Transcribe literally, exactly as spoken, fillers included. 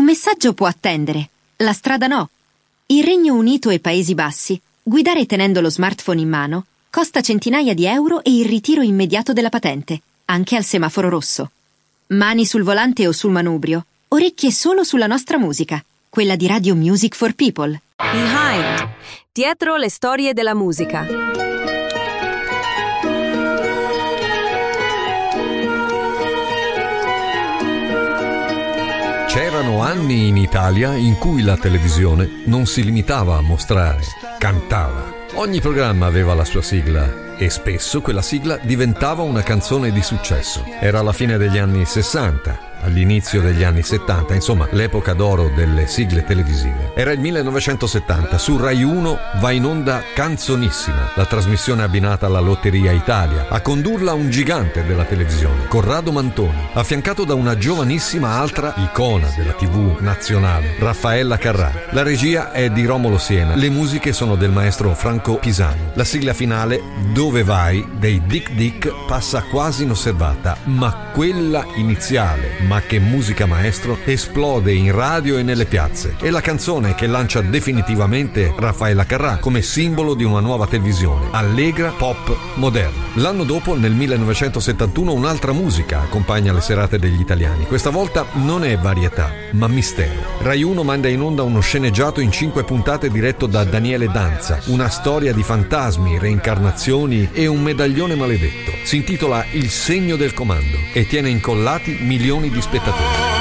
Un messaggio può attendere, la strada no. In Regno Unito e Paesi Bassi, guidare tenendo lo smartphone in mano costa centinaia di euro e il ritiro immediato della patente, anche al semaforo rosso. Mani sul volante o sul manubrio, orecchie solo sulla nostra musica, quella di Radio Music for People. Behind, dietro le storie della musica. C'erano anni in Italia in cui la televisione non si limitava a mostrare, cantava. Ogni programma aveva la sua sigla e spesso quella sigla diventava una canzone di successo. Era la fine degli anni sessanta, all'inizio degli anni settanta, insomma l'epoca d'oro delle sigle televisive. Era il millenovecentosettanta, su Rai uno va in onda Canzonissima, la trasmissione abbinata alla Lotteria Italia. A condurla un gigante della televisione, Corrado Mantoni, affiancato da una giovanissima altra icona della tivù nazionale, Raffaella Carrà. La regia è di Romolo Siena, le musiche sono del maestro Franco Pisani. La sigla finale, Dove vai, dei Dick Dick, passa quasi inosservata, ma quella iniziale, ma che musica maestro, esplode in radio e nelle piazze. È la canzone che lancia definitivamente Raffaella Carrà come simbolo di una nuova televisione, allegra, pop, moderna. L'anno dopo, nel millenovecentosettantuno, un'altra musica accompagna le serate degli italiani. Questa volta non è varietà, ma mistero. Rai uno manda in onda uno sceneggiato in cinque puntate diretto da Daniele Danza, una storia di fantasmi, reincarnazioni e un medaglione maledetto. Si intitola Il segno del comando e tiene incollati milioni di spettatori.